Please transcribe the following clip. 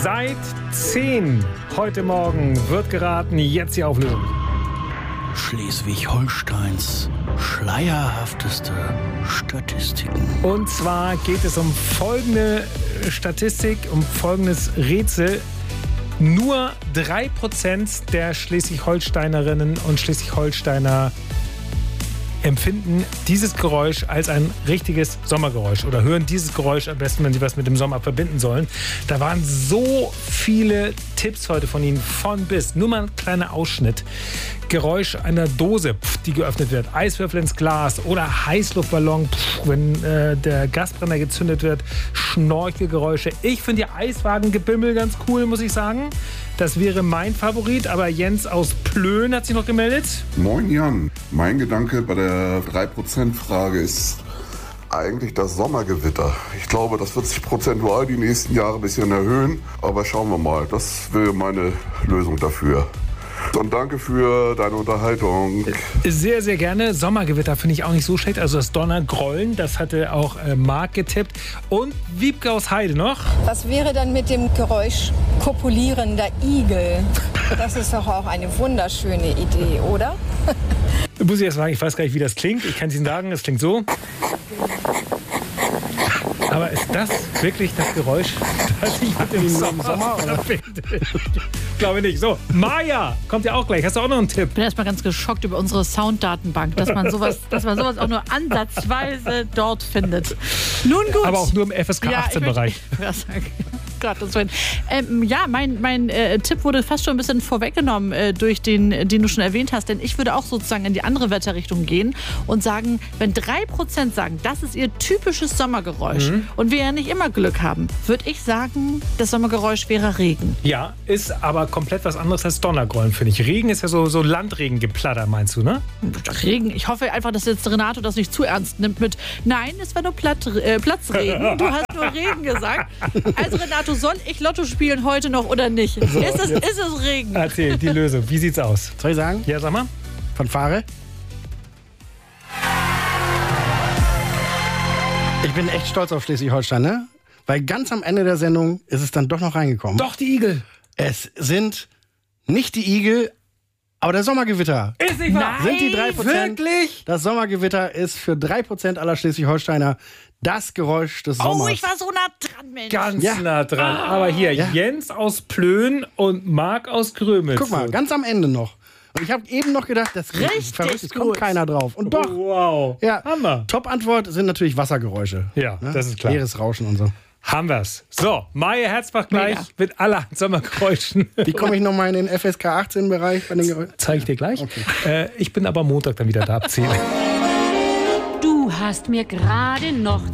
Seit 10 heute Morgen wird geraten, jetzt die Auflösung. Schleswig-Holsteins schleierhafteste Statistiken. Und zwar geht es um folgende Statistik, um folgendes Rätsel. Nur 3% der Schleswig-Holsteinerinnen und Schleswig-Holsteiner empfinden dieses Geräusch als ein richtiges Sommergeräusch oder hören dieses Geräusch am besten, wenn sie was mit dem Sommer verbinden sollen. Da waren so viele Tipps heute von Ihnen, von bis. Nur mal ein kleiner Ausschnitt. Geräusch einer Dose, die geöffnet wird, Eiswürfel ins Glas oder Heißluftballon, wenn der Gasbrenner gezündet wird, Schnorchelgeräusche. Ich finde die Eiswagengebimmel ganz cool, muss ich sagen. Das wäre mein Favorit, aber Jens aus Plön hat sich noch gemeldet. Moin Jan, mein Gedanke bei der 3%-Frage ist eigentlich das Sommergewitter. Ich glaube, das wird sich prozentual die nächsten Jahre ein bisschen erhöhen, aber schauen wir mal. Das wäre meine Lösung dafür. Und danke für deine Unterhaltung. Sehr, sehr gerne. Sommergewitter finde ich auch nicht so schlecht. Also das Donnergrollen, das hatte auch Marc getippt. Und Wiebke aus Heide noch. Was wäre dann mit dem Geräusch kopulierender Igel? Das ist doch auch eine wunderschöne Idee, oder? Muss ich erst sagen, ich weiß gar nicht, wie das klingt. Ich kann es Ihnen sagen, es klingt so. Aber ist das wirklich das Geräusch, das ich mit dem Sommer verbinde? Ich glaube nicht. So, Maja, kommt ja auch gleich. Hast du auch noch einen Tipp? Ich bin erstmal ganz geschockt über unsere Sounddatenbank, dass man sowas auch nur ansatzweise dort findet. Nun gut. Aber auch nur im FSK 18-Bereich. Mein Tipp wurde fast schon ein bisschen vorweggenommen durch den du schon erwähnt hast. Denn ich würde auch sozusagen in die andere Wetterrichtung gehen und sagen, wenn 3% sagen, das ist ihr typisches Sommergeräusch und wir ja nicht immer Glück haben, würde ich sagen, das Sommergeräusch wäre Regen. Ja, ist aber komplett was anderes als Donnergrollen, finde ich. Regen ist ja so Landregengeplatter, meinst du, ne? Regen. Ich hoffe einfach, dass jetzt Renato das nicht zu ernst nimmt mit nein, es war nur Platzregen. Du hast nur Regen gesagt. Also Renato, soll ich Lotto spielen heute noch oder nicht? So. Ist es Regen? Erzähl, die Lösung. Wie sieht's aus? Soll ich sagen? Ja, sag mal. Fanfare. Ich bin echt stolz auf Schleswig-Holstein, ne? Weil ganz am Ende der Sendung ist es dann doch noch reingekommen. Doch, die Igel. Es sind nicht die Igel, aber der Sommergewitter. Ist nicht wahr? Sind die 3%? Wirklich? Das Sommergewitter ist für 3% aller Schleswig-Holsteiner das Geräusch des Sommers. Oh, ich war so nah dran, Mensch. Ganz nah dran. Aber hier, Jens aus Plön und Marc aus Grömitz. Guck mal, ganz am Ende noch. Und ich habe eben noch gedacht, das ist verrückt, es kommt keiner drauf. Und doch. Wow. Ja, Hammer. Top-Antwort sind natürlich Wassergeräusche. Ja, ne? das ist klar. Leeres Rauschen und so. Haben wir's. So, Maja Herzbach gleich mit allerhand Sommergeräuschen. Wie komme ich nochmal in den FSK 18-Bereich bei den Geräuschen? Zeige ich dir gleich. Okay. Ich bin aber Montag dann wieder da ab 10. Du hast mir gerade noch